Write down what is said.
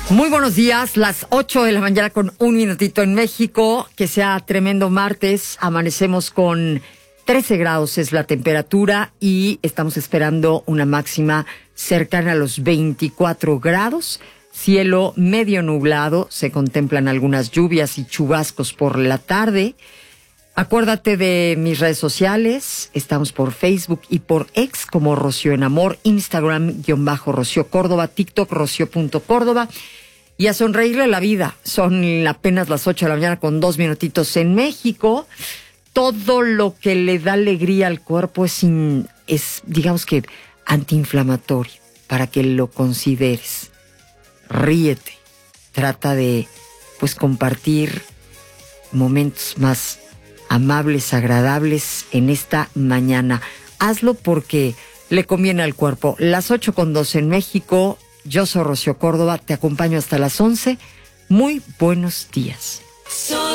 Muy buenos días, las 8 de la mañana con un minutito en México. Que sea tremendo martes. Amanecemos con 13 grados es la temperatura y estamos esperando una máxima cercana a los 24 grados. Cielo medio nublado, se contemplan algunas lluvias y chubascos por la tarde. Acuérdate de mis redes sociales, estamos por Facebook y por X como Rocío en Amor, Instagram _Rocío Córdoba, TikTok Rocío.Córdoba. Y a sonreírle a la vida. Son apenas las 8 de la mañana con 2 minutitos en México. Todo lo que le da alegría al cuerpo es digamos que, antiinflamatorio, para que lo consideres. Ríete. Trata de, compartir momentos más amables, agradables en esta mañana. Hazlo porque le conviene al cuerpo. Las 8:02 en México. Yo soy Rocío Córdoba, te acompaño hasta las 11. Muy buenos días.